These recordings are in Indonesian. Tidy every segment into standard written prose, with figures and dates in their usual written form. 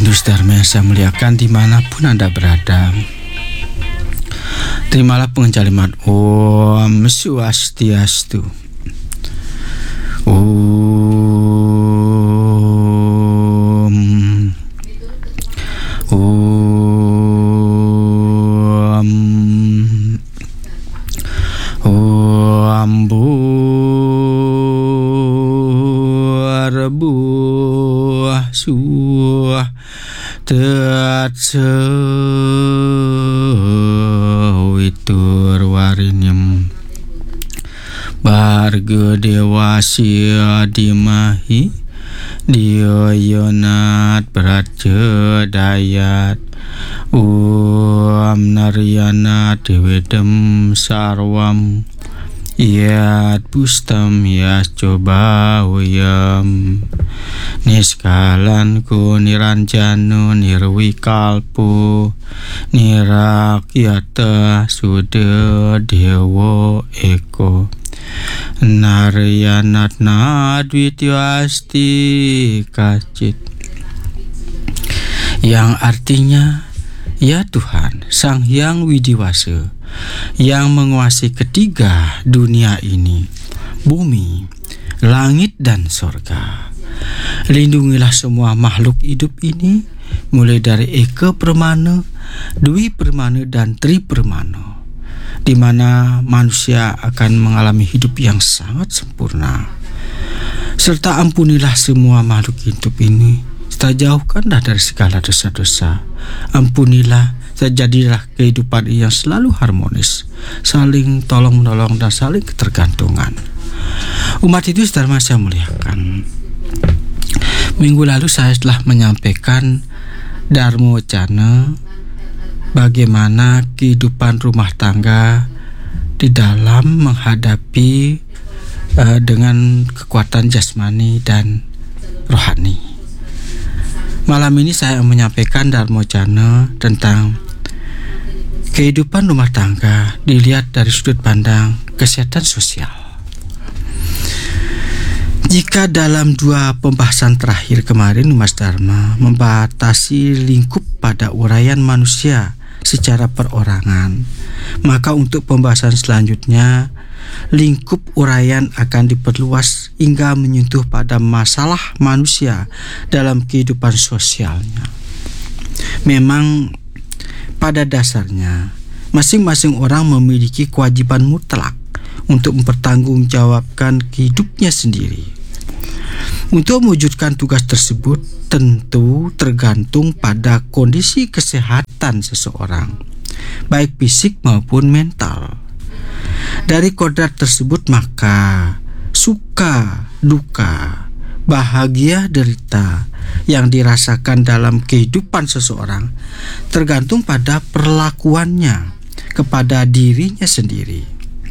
Saudara yang saya muliakan dimanapun Anda berada, terimalah pengencaliman Om Swastiastu. Witur warinyem barga dewasya dimahi diyonat braja dayat naryana dewedem sarwam yat pustam yas coba uyam niskalan ku niranjano nirwikalpo nirakyata suda dewa eko naryanatna dwityasti kacit, yang artinya ya Tuhan Sang Hyang Widiwasa yang menguasai ketiga dunia ini, bumi, langit dan sorga. Lindungilah semua makhluk hidup ini, mulai dari Eka Permana, Dwi Permana dan Tri Permana, di mana manusia akan mengalami hidup yang sangat sempurna. Serta ampunilah semua makhluk hidup ini, serta jauhkanlah dari segala dosa-dosa. Ampunilah, jadilah kehidupan yang selalu harmonis, saling tolong-menolong dan saling ketergantungan. Umat itu saudara saya muliakan, minggu lalu saya telah menyampaikan Dharma Wacana, bagaimana kehidupan rumah tangga di dalam menghadapi dengan kekuatan jasmani dan rohani. Malam ini saya menyampaikan Dharma Wacana tentang kehidupan rumah tangga dilihat dari sudut pandang kesehatan sosial. Jika dalam dua pembahasan terakhir kemarin Mas Dharma membatasi lingkup pada uraian manusia secara perorangan, maka untuk pembahasan selanjutnya lingkup uraian akan diperluas hingga menyentuh pada masalah manusia dalam kehidupan sosialnya. Memang pada dasarnya masing-masing orang memiliki kewajiban mutlak untuk mempertanggungjawabkan hidupnya sendiri. Untuk mewujudkan tugas tersebut tentu tergantung pada kondisi kesehatan seseorang, baik fisik maupun mental. Dari kodrat tersebut maka suka, duka, bahagia, derita yang dirasakan dalam kehidupan seseorang tergantung pada perlakuannya kepada dirinya sendiri.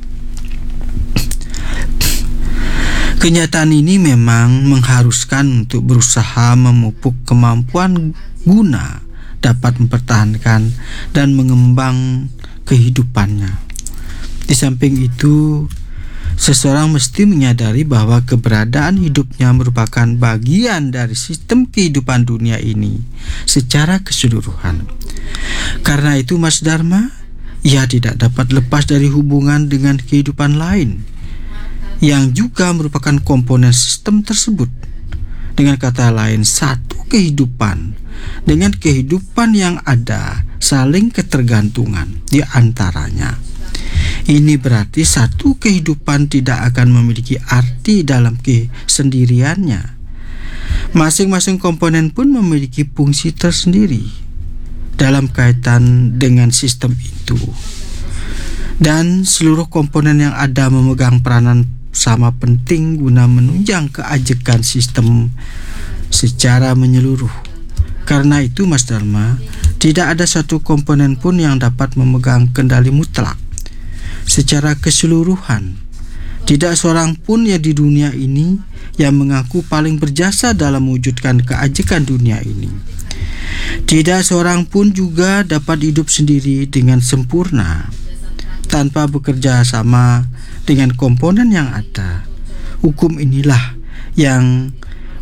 Kenyataan ini memang mengharuskan untuk berusaha memupuk kemampuan guna dapat mempertahankan dan mengembang kehidupannya. Di samping itu, seseorang mesti menyadari bahwa keberadaan hidupnya merupakan bagian dari sistem kehidupan dunia ini secara keseluruhan. Karena itu Mas Dharma, ia tidak dapat lepas dari hubungan dengan kehidupan lain yang juga merupakan komponen sistem tersebut. Dengan kata lain, satu kehidupan dengan kehidupan yang ada saling ketergantungan di antaranya. Ini berarti satu kehidupan tidak akan memiliki arti dalam kesendiriannya. Masing-masing komponen pun memiliki fungsi tersendiri dalam kaitan dengan sistem itu. Dan seluruh komponen yang ada memegang peranan sama penting guna menunjang keajekan sistem secara menyeluruh. Karena itu Mas Dharma, tidak ada satu komponen pun yang dapat memegang kendali mutlak secara keseluruhan. Tidak seorang pun yang di dunia ini yang mengaku paling berjasa dalam mewujudkan keajekan dunia ini. Tidak seorang pun juga dapat hidup sendiri dengan sempurna tanpa bekerja sama dengan komponen yang ada. Hukum inilah yang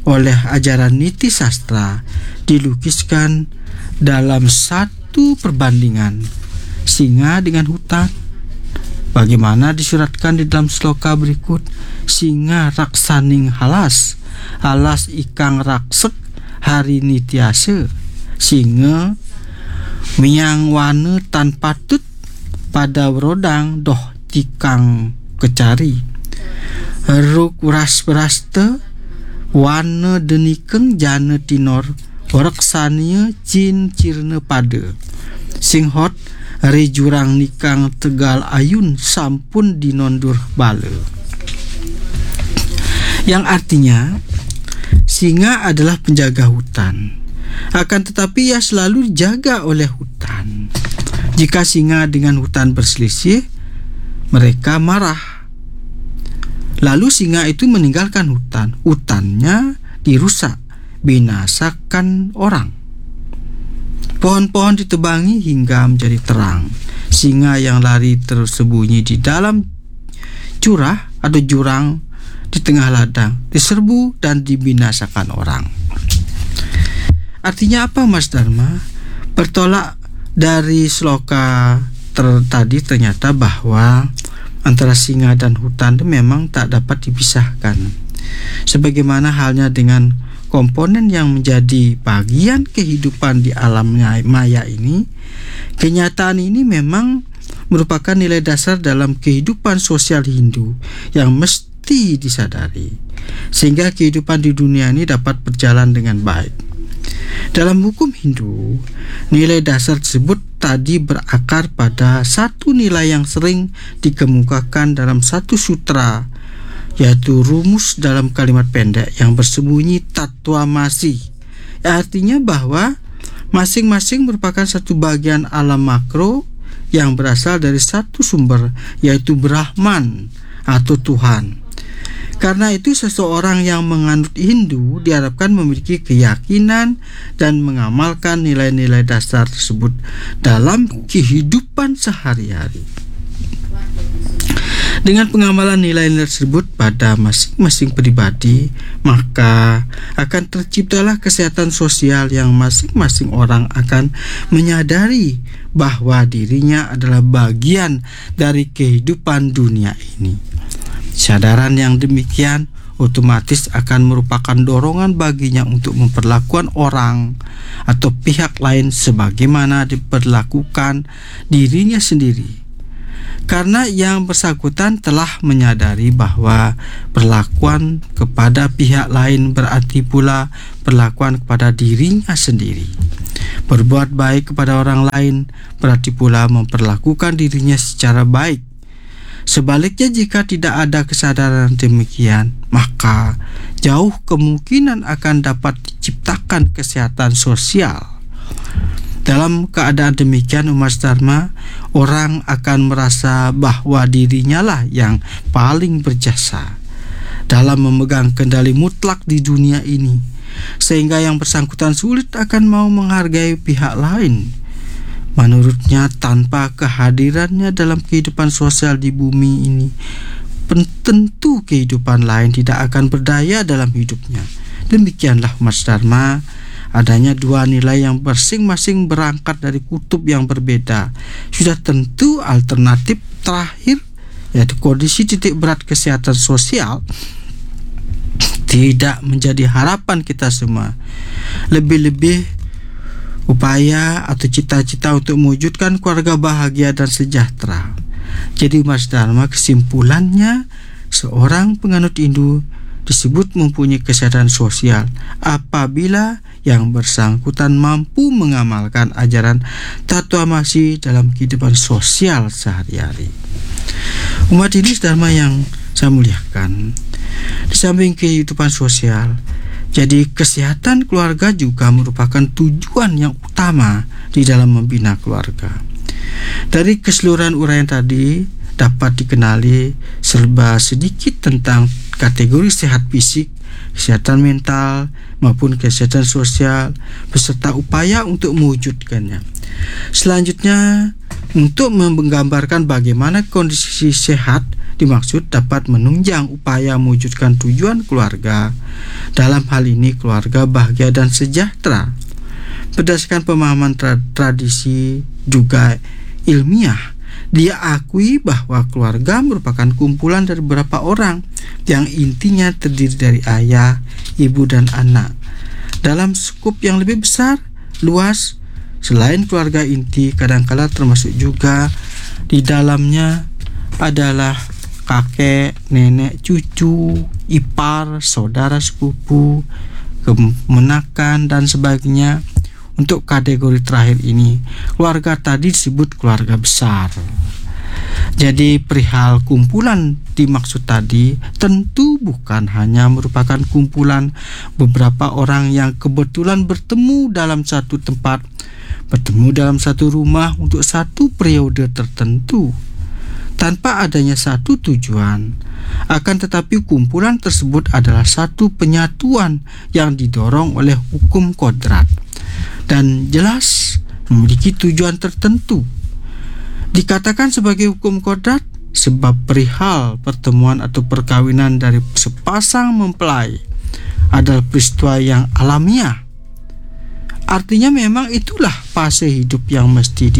oleh ajaran niti sastra dilukiskan dalam satu perbandingan singa dengan hutan. Bagaimana disuratkan di dalam sloka berikut, singa raksaning halas, alas ikang raksek hari nitiase, singa miang wane tanpa tut pada rodang doh tikang kecari, ruk uras beraste wane denikeng jane tinor raksania jin cirne pada, singhot re jurang nikang tegal ayun sampun dinondur bale. Yang artinya singa adalah penjaga hutan, akan tetapi ia selalu dijaga oleh hutan. Jika singa dengan hutan berselisih, mereka marah. Lalu singa itu meninggalkan hutan. Hutannya dirusak, binasakan orang. Pohon-pohon ditebangi hingga menjadi terang. Singa yang lari tersembunyi di dalam curah atau jurang di tengah ladang diserbu dan dibinasakan orang. Artinya apa, Mas Dharma? Bertolak dari sloka tadi ternyata bahwa antara singa dan hutan itu memang tak dapat dipisahkan. Sebagaimana halnya dengan komponen yang menjadi bagian kehidupan di alam maya ini, kenyataan ini memang merupakan nilai dasar dalam kehidupan sosial Hindu yang mesti disadari, sehingga kehidupan di dunia ini dapat berjalan dengan baik. Dalam hukum Hindu, nilai dasar tersebut tadi berakar pada satu nilai yang sering dikemukakan dalam satu sutra, yaitu rumus dalam kalimat pendek yang bersembunyi tatwamasi, artinya bahwa masing-masing merupakan satu bagian alam makro yang berasal dari satu sumber, yaitu Brahman atau Tuhan. Karena itu seseorang yang menganut Hindu diharapkan memiliki keyakinan dan mengamalkan nilai-nilai dasar tersebut dalam kehidupan sehari-hari. Dengan pengamalan nilai-nilai tersebut pada masing-masing pribadi, maka akan terciptalah kesehatan sosial yang masing-masing orang akan menyadari bahwa dirinya adalah bagian dari kehidupan dunia ini. Kesadaran yang demikian otomatis akan merupakan dorongan baginya untuk memperlakukan orang atau pihak lain sebagaimana diperlakukan dirinya sendiri. Karena yang bersangkutan telah menyadari bahwa perlakuan kepada pihak lain berarti pula perlakuan kepada dirinya sendiri. Berbuat baik kepada orang lain berarti pula memperlakukan dirinya secara baik. Sebaliknya, jika tidak ada kesadaran demikian, maka jauh kemungkinan akan dapat diciptakan kesehatan sosial. Dalam keadaan demikian, Mas Dharma, orang akan merasa bahwa dirinya lah yang paling berjasa dalam memegang kendali mutlak di dunia ini, sehingga yang bersangkutan sulit akan mau menghargai pihak lain. Menurutnya, tanpa kehadirannya dalam kehidupan sosial di bumi ini, tentu kehidupan lain tidak akan berdaya dalam hidupnya. Demikianlah, Mas Dharma, adanya dua nilai yang masing-masing berangkat dari kutub yang berbeda. Sudah tentu alternatif terakhir, yaitu kondisi titik berat kesehatan sosial, tidak menjadi harapan kita semua. Lebih-lebih upaya atau cita-cita untuk mewujudkan keluarga bahagia dan sejahtera. Jadi, Mas Dharma, kesimpulannya, seorang penganut Hindu disebut mempunyai kesadaran sosial apabila yang bersangkutan mampu mengamalkan ajaran tatwamasi dalam kehidupan sosial sehari-hari. Umat ini, Dharma yang saya muliakan, di samping kehidupan sosial, jadi kesehatan keluarga juga merupakan tujuan yang utama di dalam membina keluarga. Dari keseluruhan uraian tadi dapat dikenali serba sedikit tentang kategori sehat fisik, kesehatan mental, maupun kesehatan sosial, beserta upaya untuk mewujudkannya. Selanjutnya, Untuk menggambarkan bagaimana kondisi sehat dimaksud dapat menunjang upaya mewujudkan tujuan keluarga. Dalam hal ini keluarga bahagia dan sejahtera. Berdasarkan pemahaman tradisi juga ilmiah, dia akui bahwa keluarga merupakan kumpulan dari beberapa orang yang intinya terdiri dari ayah, ibu, dan anak. Dalam skup yang lebih besar, luas, selain keluarga inti, kadang-kala termasuk juga di dalamnya adalah kakek, nenek, cucu, ipar, saudara sepupu, kemenakan, dan sebagainya. Untuk kategori terakhir ini, keluarga tadi disebut keluarga besar. Jadi perihal kumpulan dimaksud tadi tentu bukan hanya merupakan kumpulan beberapa orang yang kebetulan bertemu dalam satu tempat, bertemu dalam satu rumah untuk satu periode tertentu, tanpa adanya satu tujuan. Akan tetapi kumpulan tersebut adalah satu penyatuan yang didorong oleh hukum kodrat dan jelas memiliki tujuan tertentu. Dikatakan sebagai hukum kodrat sebab perihal pertemuan atau perkawinan dari sepasang mempelai adalah peristiwa yang alamiah. Artinya memang itulah fase hidup yang mesti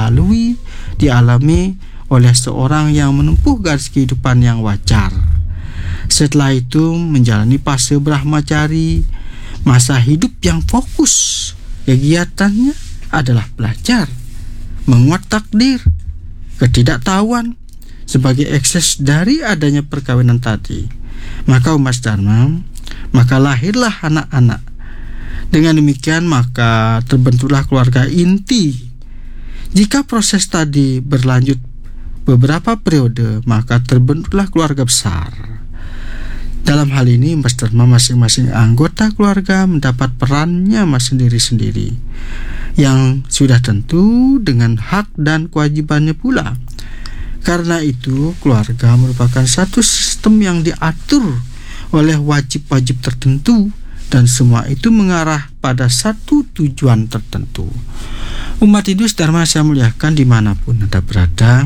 dialami oleh seorang yang menempuh garis kehidupan yang wajar. Setelah itu menjalani fase brahmacari, masa hidup yang fokus. Kegiatannya adalah belajar, menguat takdir, ketidaktahuan sebagai ekses dari adanya perkawinan tadi. Maka umat Dharma, maka lahirlah anak-anak. Dengan demikian maka terbentuklah keluarga inti. Jika proses tadi berlanjut beberapa periode, maka terbentuklah keluarga besar. Dalam hal ini masing-masing anggota keluarga mendapat perannya sendiri-sendiri yang sudah tentu dengan hak dan kewajibannya pula. Karena itu keluarga merupakan satu sistem yang diatur oleh wajib-wajib tertentu dan semua itu mengarah pada satu tujuan tertentu. Umat Hindu Dharma saya muliakan dimanapun Anda berada.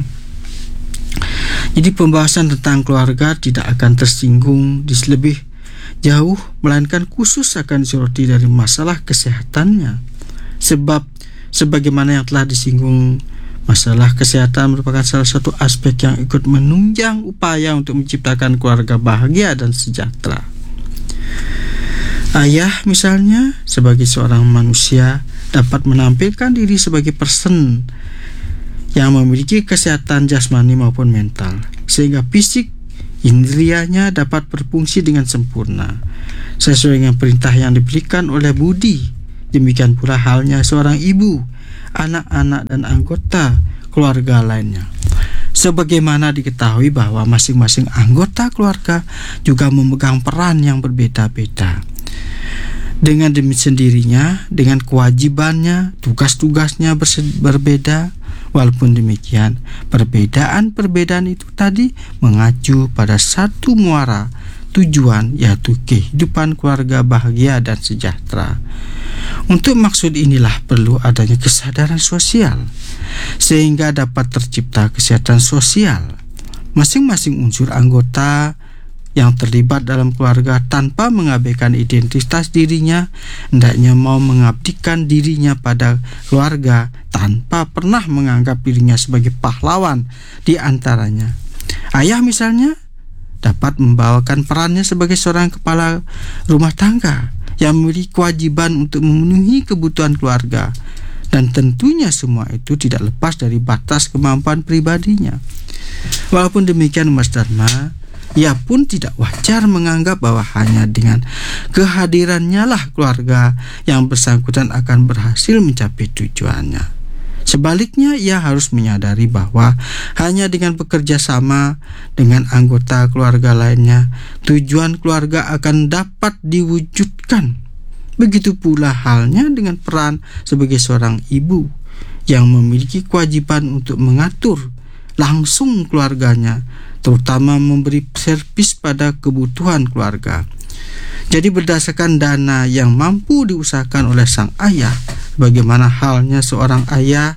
Jadi pembahasan tentang keluarga tidak akan tersinggung di lebih jauh, melainkan khusus akan disoroti dari masalah kesehatannya. Sebab sebagaimana yang telah disinggung, masalah kesehatan merupakan salah satu aspek yang ikut menunjang upaya untuk menciptakan keluarga bahagia dan sejahtera. Ayah misalnya sebagai seorang manusia dapat menampilkan diri sebagai person yang memiliki kesehatan jasmani maupun mental, sehingga fisik indrianya dapat berfungsi dengan sempurna sesuai dengan perintah yang diberikan oleh budi. Demikian pula halnya seorang ibu, anak-anak dan anggota keluarga lainnya. Sebagaimana diketahui bahwa masing-masing anggota keluarga juga memegang peran yang berbeda-beda. Dengan demi sendirinya, dengan kewajibannya, tugas-tugasnya berbeda. Walaupun demikian, perbedaan-perbedaan itu tadi mengacu pada satu muara tujuan, yaitu kehidupan keluarga bahagia dan sejahtera. Untuk maksud inilah perlu adanya kesadaran sosial, sehingga dapat tercipta kesehatan sosial. Masing-masing unsur anggota yang terlibat dalam keluarga tanpa mengabaikan identitas dirinya, hendaknya mau mengabdikan dirinya pada keluarga tanpa pernah menganggap dirinya sebagai pahlawan di antaranya. Ayah misalnya dapat membawakan perannya sebagai seorang kepala rumah tangga yang memiliki kewajiban untuk memenuhi kebutuhan keluarga, dan tentunya semua itu tidak lepas dari batas kemampuan pribadinya. Walaupun demikian Mas Dharma, ia pun tidak wajar menganggap bahwa hanya dengan kehadirannya lah keluarga yang bersangkutan akan berhasil mencapai tujuannya. Sebaliknya, ia harus menyadari bahwa hanya dengan bekerja sama dengan anggota keluarga lainnya, tujuan keluarga akan dapat diwujudkan. Begitu pula halnya dengan peran sebagai seorang ibu yang memiliki kewajiban untuk mengatur langsung keluarganya, terutama memberi servis pada kebutuhan keluarga. Jadi berdasarkan dana yang mampu diusahakan oleh sang ayah, bagaimana halnya seorang ayah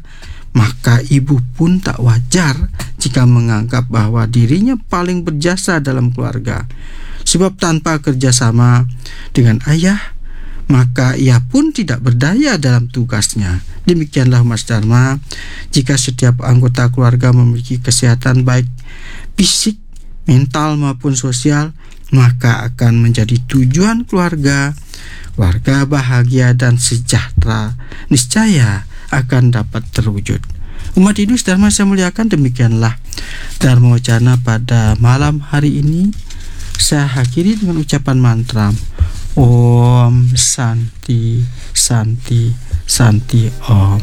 maka ibu pun tak wajar jika menganggap bahwa dirinya paling berjasa dalam keluarga. Sebab tanpa kerjasama dengan ayah, maka ia pun tidak berdaya dalam tugasnya. Demikianlah Mas Dharma, jika setiap anggota keluarga memiliki kesehatan baik fisik, mental maupun sosial, maka akan menjadi tujuan keluarga bahagia dan sejahtera niscaya akan dapat terwujud. Umat Hindu Dharma saya muliakan, demikianlah Dharma Wacana pada malam hari ini. Saya akhiri dengan ucapan mantra Om Santi Santi Santi Om.